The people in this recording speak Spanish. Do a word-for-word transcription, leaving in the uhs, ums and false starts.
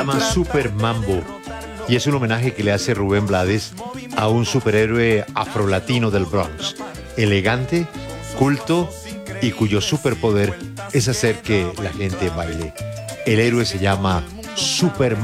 llama Super Mambo y es un homenaje que le hace Rubén Blades a un superhéroe afrolatino del Bronx, elegante, culto y cuyo superpoder es hacer que la gente baile. El héroe se llama Super